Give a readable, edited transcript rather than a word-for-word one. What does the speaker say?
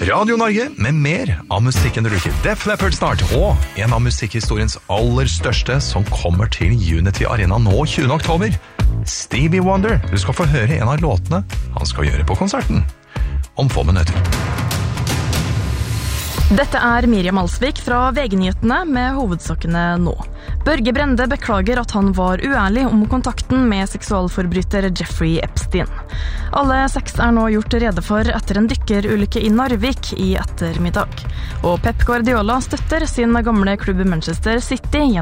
Radio Norge med mer av musikken du liker. Def Leppard snart, og en av musikkhistoriens aller største som kommer til Unity Arena nå 20. oktober. Stevie Wonder. Du skal få høre en av låtene han skal gjøre på konserten. Om få minutter. Dette Miriam Alsvik fra VG-nyhetene med hovedsakene nå. Børge Brende beklager at han var uærlig om kontakten med seksualforbryter Jeffrey Epstein. Alle 6 nå gjort rede for etter en dykkerulykke i Narvik i ettermiddag. Og Pep Guardiola støtter sin gamle klubb Manchester City